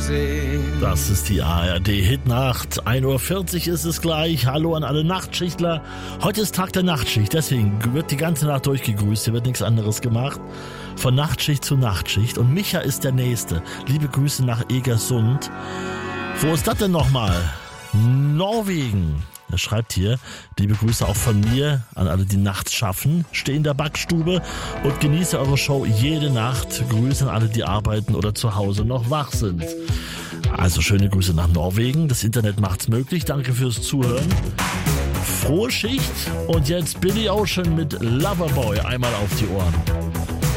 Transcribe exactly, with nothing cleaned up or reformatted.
sehen. Das ist die A R D-Hitnacht. ein Uhr vierzig ist es gleich. Hallo an alle Nachtschichtler. Heute ist Tag der Nachtschicht, deswegen wird die ganze Nacht durchgegrüßt. Hier wird nichts anderes gemacht. Von Nachtschicht zu Nachtschicht. Und Micha ist der Nächste. Liebe Grüße nach Egersund. Wo ist das denn nochmal? Norwegen. Er schreibt hier, liebe Grüße auch von mir an alle, die nachts schaffen. Steh in der Backstube und genieße eure Show jede Nacht. Grüße an alle, die arbeiten oder zu Hause noch wach sind. Also schöne Grüße nach Norwegen. Das Internet macht's möglich. Danke fürs Zuhören. Frohe Schicht und jetzt Billy Ocean mit Loverboy einmal auf die Ohren.